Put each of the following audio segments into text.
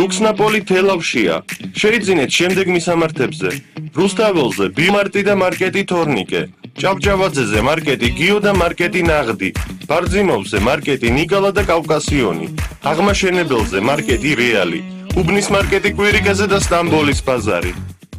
დუქსნაპოლი თელავშია. შეიძინეთ შემდეგ მისამართებზე. რუსთაველზე ბიმარტი და მარკეტი თორნიკე. ჭავჭავაძეზე მარკეტი გიო და მარკეტი ნაღდი. ბარძიმოვზე მარკეტი ნიკალა და კავკასიონი. აღმაშენებელზე მარკეტი რეალი. უბნის მარკეტი კვირიკაზე და სტამბოლის ბაზარი.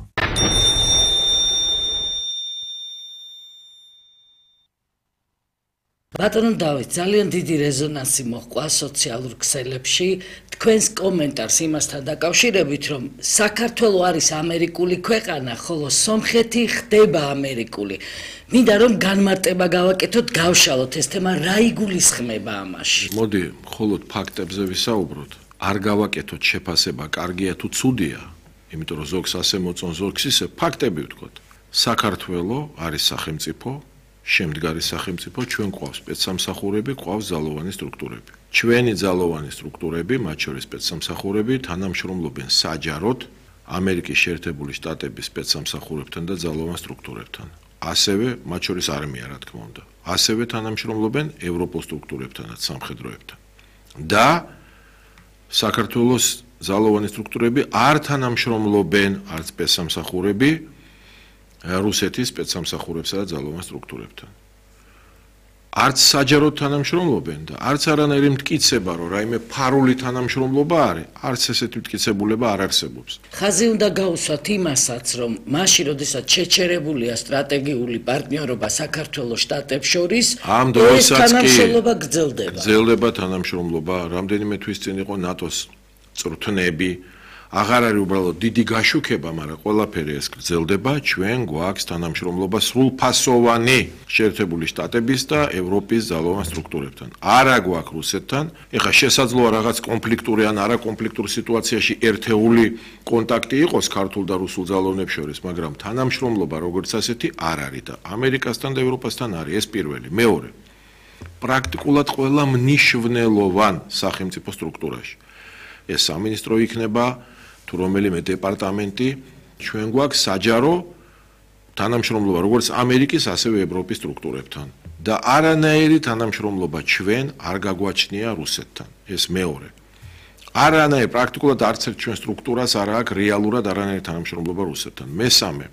ბატონო დავით, ძალიან დიდი რეზონანსი მოჰყვა სოციალურ ქსელებში თქვენს კომენტარს იმასთან დაკავშირებით, რომ საქართველო არის ამერიკული ქვეყანა, ხოლო სომხეთი ხდება ამერიკული. მინდა რომ განმარტება გავაკეთოთ, გავშალოთ ეს თემა, რა იგულისხმება ამაში. მოდი, მხოლოდ ფაქტებზე ვისაუბროთ. არ გავაკეთოთ შეფასება, კარგია თუ ცუდია, იმიტომ რომ ზოგს ასე მოწონ ზოგს ისე, ფაქტები ვთქვათ. საქართველო არის სახელმწიფო, შემდგარი სახელმწიფო, ჩვენ გვყავს სპეცსამსახურები, გვყავს ძალოვანი სტრუქტურები. ჩვენი ძალოვანი სტრუქტურები, მათ შორის სპეცსამსახურები, თანამშრომლობენ საჯაროდ ამერიკის შეერთებული შტატების სპეცსამსახურებთან და ძალოვან სტრუქტურებთან. ასევე, მათ შორის არმია, რა თქმა უნდა. ასევე თანამშრომლობენ ევროპულ სტრუქტურებთანაც, სამხედროებთან. და საქართველოს ძალოვანი სტრუქტურები არ თანამშრომლობენ არც სპეცსამსახურები რუსეთის სპეცსამსახურებსა და ძალოვან სტრუქტურებთან. არც საჯაროდ თანამშრომლობენ და არც არანაირი მტკიცება, რომ რაიმე ფარული თანამშრომლობა არის, არც ესეთი მტკიცებულება არ არსებობს. ხაზი უნდა გაუსვათ იმასაც, რომ მაშინ, როდესაც შეჩერებულია სტრატეგიული პარტნიორობა საქართველოს შტატებს შორის, ამ დროისაც კი თანამშრომლობა გრძელდება. გრძელდება თანამშრომლობა, რამდენიმე თვის წინ იყო ნატოს წვრთნები. აღარ არის უბრალოდ დიდი გაშუქება, მაგრამ ყველაფერი ეს გრძელდება, ჩვენ გვაქვს თანამშრომლობა სრულფასოვანი შეერთებული შტატების და ევროპის ძალოვან სტრუქტურებთან. არა გვაქვს რუსეთთან, ეხლა შესაძლოა რაღაც კონფლიქტური ან არაკონფლიქტურ სიტუაციაში ერთეული კონტაქტი იყოს ქართულ და რუსულ ძალოვნებს შორის, მაგრამ თანამშრომლობა როგორც ასეთი არ არის და ამერიკასთან და ევროპასთან არის ეს პირველი. მეორე, პრაქტიკულად ყველა მნიშვნელოვან სახელმწიფო სტრუქტურაში. ეს სამინისტრო იქნება თუ რომელიმე დეპარტამენტი, ჩვენ გვაქვს საჯარო თანამშრომლობა როგორც ამერიკის, ასევე ევროპის სტრუქტურებთან და არანაირი თანამშრომლობა ჩვენ არ გაგვაჩნია რუსეთთან. ეს მეორე. არანაირი პრაქტიკულად არც ერთ ჩვენ სტრუქტურას არ აქვს რეალურად არანაირი თანამშრომლობა რუსეთთან. მესამე.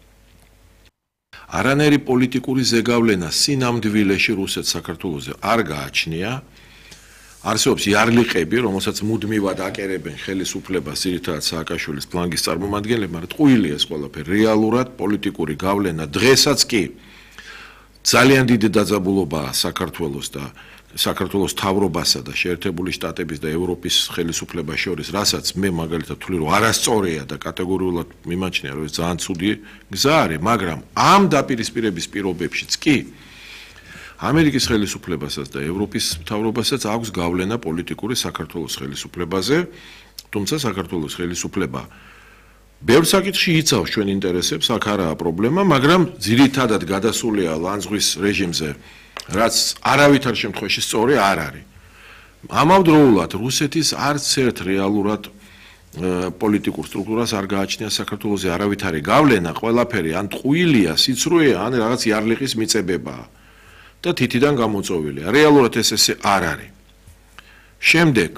არანაირი პოლიტიკური ზეგავლენა სინამდვილეში რუსეთს საქართველოზე არ გააჩნია. არსებობს იარლიყები, რომელსაც მუდმივად აკერებენ ხელისუფლებას, ძირითადად სააკაშვილის ფლანგის წარმომადგენლები, მაგრამ ტყუილია ეს ყველაფერი. რეალურად პოლიტიკური გავლენა დღესაც კი ძალიან დიდი დაძაბულობაა საქართველოს და საქართველოს თავრობასა და შეერთებული შტატების და ევროპის ხელისუფლებას შორის, რასაც მე მაგალითად ვთვლი, რომ არასწორია და კატეგორიულად მიმაჩნია, რომ ეს ძალიან ცუდი გზა არის, მაგრამ ამ დაპირისპირების პირობებშიც კი ამერიკის ხელისუფლებასაც და ევროპის მთავრობასაც აქვს გავლენა პოლიტიკური საქართველოს ხელისუფლებაზე, თუმცა საქართველოს ხელისუფლება ბევრ საკითხში იცავს ჩვენ ინტერესებს, აქ არაა პრობლემა, მაგრამ ძირითადად გადასულია ლანძღვის რეჟიმზე, რაც არავითარ შემთხვევაში სწორი არ არის. ამავდროულად რუსეთის არც ერთ რეალურად პოლიტიკურ სტრუქტურას არ გააჩნია საქართველოზე არავითარი გავლენა, ყველაფერი ან ტყუილია, სიცრუეა, ან რაღაც იარლიყის მიწებებაა. და თითიდან გამოწვევილია. რეალურად ეს ესე არ არის. შემდეგ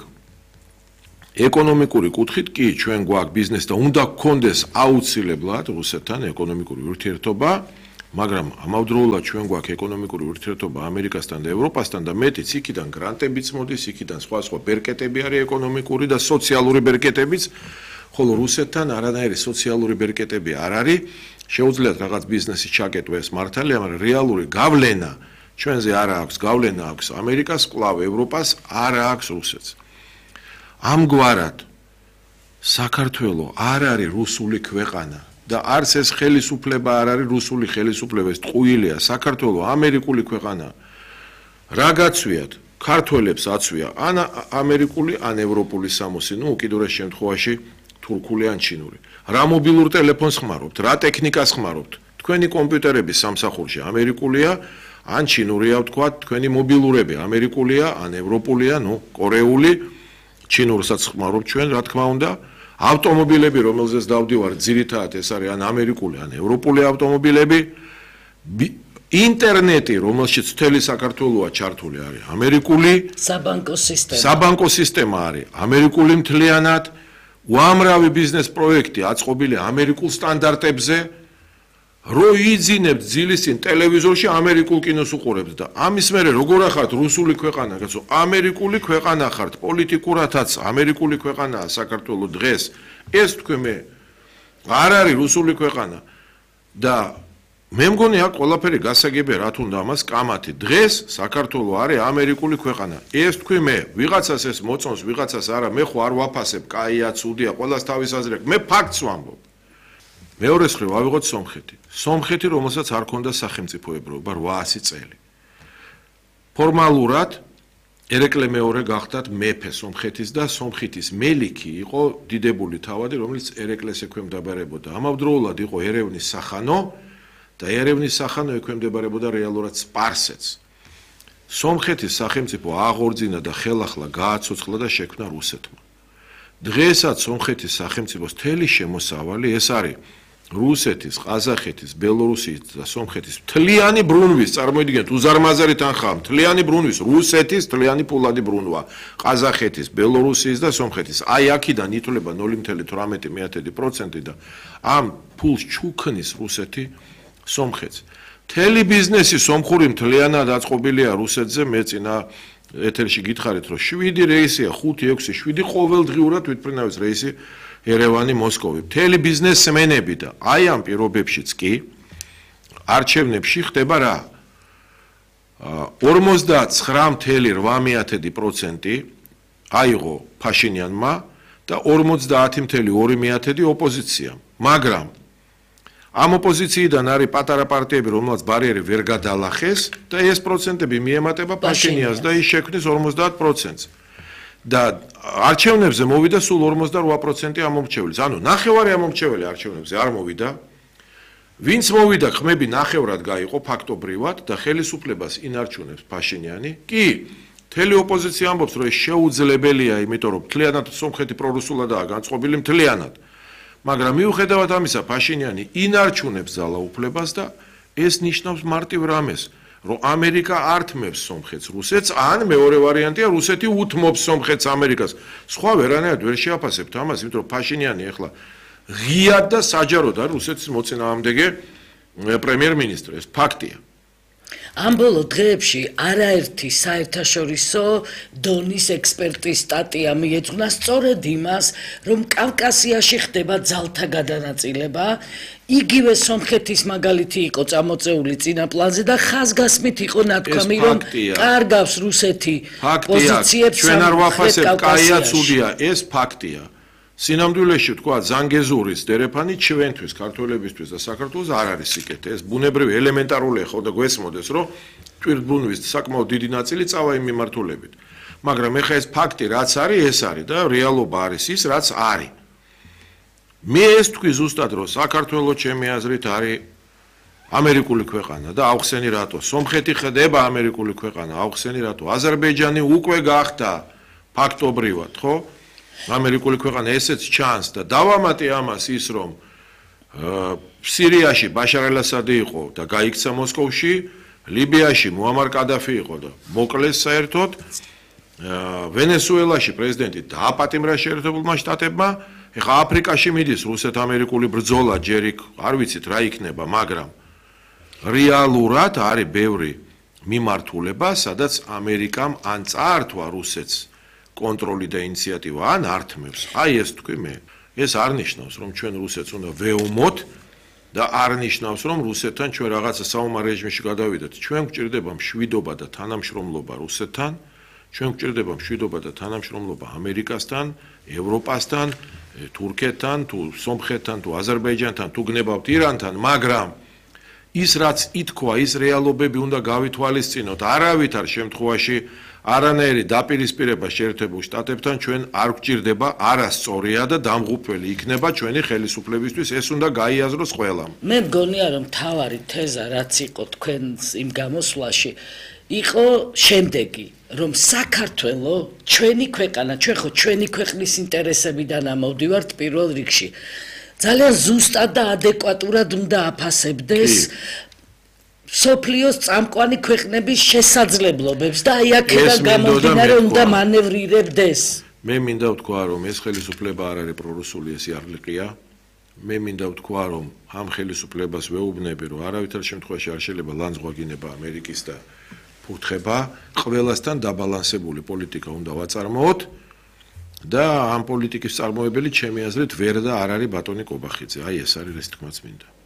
ეკონომიკური კუთხით კი ჩვენ გვაქვს ბიზნესი და უნდა გქონდეს აუცილებლად რუსეთთან ეკონომიკური ურთიერთობა, მაგრამ ამავდროულად ჩვენ გვაქვს ეკონომიკური ურთიერთობა ამერიკასთან და ევროპასთან და მეტიც იქიდან გრანტებიც მოდის, იქიდან სხვა ბერკეტები არის ეკონომიკური და სოციალური ბერკეტებიც, ხოლო რუსეთთან არანაირი სოციალური ბერკეტები არ არის. შეუძლიათ რაღაც ბიზნესის ჩაკეტვა ეს მართალია, მაგრამ რეალური გავლენა ჩვენზე არ აქვს, გავლენა აქვს ამერიკას, კვლავ ევროპას, არ აქვს რუსეთს. ამგვარად საქართველო არ არის რუსული ქვეყანა და არც ეს ხელისუფლება არ არის რუსული ხელისუფლება, ეს ტყუილია. საქართველო ამერიკული ქვეყანა. რა გაცვიათ? ქართველებს აცვია ან ამერიკული, ან ევროპული სამოსი, ნუ უკიდურეს შემთხვევაში თურქული ან ჩინური. რა მობილურ ტელეფონს ხმარობთ, რა ტექნიკას ხმარობთ? თქვენი კომპიუტერები სამსახურში ამერიკულია, ან ჩინურია ვთქვათ, თქვენი მობილურები ამერიკულია, ან ევროპულია, ნუ კორეული, ჩინურსაც ხმარობთ ჩვენ, რა თქმა უნდა. ავტომობილები, რომელზეც დავდივარ, ძირითადად ეს არის ან ამერიკული, ან ევროპული ავტომობილები. ინტერნეტი, რომელშიც მთელი საქართველოა ჩართული, არის ამერიკული. საბანკო სისტემა არის ამერიკული მთლიანად. უამრავი ბიზნეს პროექტი აწყობილი ამერიკულ სტანდარტებზე, რო იძინებთ ძილის წინ ტელევიზორში ამერიკულ კინოს უყურებთ და ამის მერე როგორ ახართ რუსული ქვეყანა, კაცო, ამერიკული ქვეყანა ხართ, პოლიტიკურათაც ამერიკული ქვეყანაა საქართველო დღეს. ეს თქვენ მე არ არის რუსული ქვეყანა და მე მგონი აქ ყველაფერი გასაგებია, რა თქმა უნდა, ამას კამათი. დღეს საქართველო არის ამერიკული ქვეყანა. ეს თქვი მე, ვიღაცას ეს მოწონს, ვიღაცას არა, მე ხო არ ვაფასებ, კაია, ცუდია, ყველას თავის აზრი აქვს. მე ფაქტს ვამბობ. მეორე მხრივ ავიღოთ სომხეთი. სომხეთი, რომელსაც არ ქონდა სახელმწიფოებრობა 800 წელი. ფორმალურად ერეკლე მეორე გახდათ მეფე სომხეთის და სომხეთის მელიქი იყო დიდებული თავადი, რომელიც ერეკლეს ექვემდებარებოდა. ამავდროულად იყო ერევნის სახანო და ერევნის სახანო ექვემდებარებოდა რეალურად სპარსეთს. სომხეთის სახელმწიფო აღორძინა და ხელახლა გააცოცხლა და შექმნა რუსეთმა. დღესაც სომხეთის სახელმწიფოს მთელი შემოსავალი ეს არის რუსეთის, ყაზახეთის, ბელორუსიის და სომხეთის მთლიანი ბრუნვის, წარმოიდგინეთ, უზარმაზარი თანხაა, მთლიანი ბრუნვის, რუსეთის მთლიანი ფულადი ბრუნვა, ყაზახეთის, ბელორუსიის და სომხეთის. აი აქედან ითვლება 0.18% და ამ ფულს ჩუქნის რუსეთი სომხეთს. მთელი ბიზნესი სომხური მთლიანად აწყობილია რუსეთზე, მე წინა ეთერში გითხარით, რომ 7 რეისია, 5, 6, 7 ყოველდღიურად თვითმფრინავის რეისი ერევანი მოსკოვი. მთელი ბიზნესმენები და აი ამ პირობებშიც კი არჩევნებში ხდება რა? 49.8% აიღო ფაშინიანმა და 50.2% ოპოზიციამ. მაგრამ ამ ოპოზიციიდან არის პატარა პარტიები, რომელსაც ბარიერი ვერ გადალახეს და ეს პროცენტები მიემატება ფაშინიანს და ის შექმნის 50%-ს. და არჩევნებზე მოვიდა სულ 48% ამომრჩეველის. ანუ ნახევარი ამომრჩეველი არჩევნებზე არ მოვიდა. ვინც მოვიდა, ხმები ნახევრად გაიყო ფაქტობრივად და ხელისუფლებას ინარჩუნებს ფაშინიანი. კი, მთელი ოპოზიცია ამბობს, რომ ეს შეუძლებელია, იმიტომ რომ მთლიანად სომხეთი პრორუსულადაა განწყობილი მთლიანად. მაგრამ მიუხედავად ამისა, ფაშინიანი ინარჩუნებს ძალაუფლებას და ეს ნიშნავს მარტივ რამეს, რომ ამერიკა ართმევს სომხეთს რუსეთს, ან მეორე ვარიანტია რუსეთი უთმობს სომხეთს ამერიკას. სხვა ვერანაირად ვერ შეაფასებთ ამას, იმიტომ რომ ფაშინიანი ახლა ღიად და საჯაროდ არის რუსეთის მოწინააღმდეგე პრემიერ-მინისტრი, ეს ფაქტია. ამ ბოლო დღეებში არაერთი საერთაშორისო დონის ექსპერტის სტატია მიეძღვნა სწორედ იმას, რომ კავკასიაში ხდება ძალთა გადანაწილება. იგივე სომხეთის მაგალითი იყო წამოწეული წინა პლანზე და ხაზგასმით იყო ნათქვამი, რომ კარგავს რუსეთი პოზიციებს ჩვენ არ ვაფასებთ, კაია, ცუდია, ეს ფაქტია. სინამდვილეში თქვა ზანგეზურის დერეფანი ჩვენთვის, ქართველებისთვის და საქართველოს არ არის სიკეთე. ეს ბუნებრივი ელემენტარულია ხო და გვესმოდეს, რომ ტვირთბრუნვის საკმაოდ დიდი ნაწილი წავა იმ მიმართულებით. მაგრამ ეხლა ეს ფაქტი რაც არის, ეს არის და რეალობა არის ის, რაც არის. მე ეს თქვი ზუსტად, რომ საქართველოს ჩემი აზრით არის ამერიკული ქვეყანა და ავხსენი რატო. სომხეთი ხდება ამერიკული ქვეყანა, ავხსენი რატო. აზერბაიჯანი უკვე გახდა ფაქტობრივად, ხო? ამერიკული ქვეყანა ესეც ჩანს და დავამატე ამას ის რომ სირიაში ბაშარ ალ-ასადი იყო და გაიქცა მოსკოვში, ლიბიაში მუამარ კადაფი იყო და მოკლეს საერთოდ, ვენესუელაში პრეზიდენტი დააპატიმრა შეერთებულმა შტატებმა, ეხლა აფრიკაში მიდის რუსეთ-ამერიკული ბრძოლა, ჯერ იქ არ ვიცით რა იქნება, მაგრამ რეალურად არის ბევრი მიმართულება, სადაც ამერიკამ ან წაართვა რუსეთს კონტროლი და ინიციატივა ან ართმევს. აი ეს თქვი მე. ეს არ ნიშნავს, რომ ჩვენ რუსეთს უნდა ვეუმოთ და არ ნიშნავს, რომ რუსეთთან ჩვენ რაღაცა საომარ რეჟიმში გადავიდეთ. ჩვენ გვჭირდება მშვიდობა და თანამშრომლობა რუსეთთან, ჩვენ გვჭირდება მშვიდობა და თანამშრომლობა ამერიკასთან, ევროპასთან, თურქეთთან, თუ სომხეთთან, თუ აზერბაიჯანთან, თუ გნებავთ ირანთან, მაგრამ ის რაც ითქვა, ის რეალობები უნდა გავითვალისწინოთ. არავითარ შემთხვევაში არანაირი დაპირისპირება შეერთებულ შტატებთან ჩვენ არ გვჭირდება, არასწორია და დამღუპველი იქნება ჩვენი ხელისუფლებისთვის, ეს უნდა გაიაზროს ყველამ. მე მგონია, რომ მთავარი თეზა რაც იყო თქვენს იმ გამოსვლაში, იყო შემდეგი, რომ საქართველო ჩვენი ქვეყანა, ჩვენ ხო ჩვენი ქვეყნის ინტერესებიდან ამოვდივართ პირველ რიგში. ძალიან ზუსტად და ადეკვატურად უნდა აფასებდეს სოფლიოს წამყვანი ქვეყნების შესაძლებლობებს და აი აქედან გამომდინარე უნდა მანევრირებდეს. მე მინდა ვთქვა, რომ ეს ხელისუფლება არ არის პრორუსული, ეს იარლიყია. მე მინდა ვთქვა, რომ ამ ხელისუფლებას ვეუბნები, რომ არავითარ შემთხვევაში არ შეიძლება ლანძღვაგინება ამერიკის და ფურთხება, ყველასთან დაბალანსებული პოლიტიკა უნდა ვაწარმოოთ და ამ პოლიტიკის წარმოებელი ჩემი აზრით ვერ და არ არის ბატონი კობახიძე. აი ეს არის ეს თქმაც მინდა.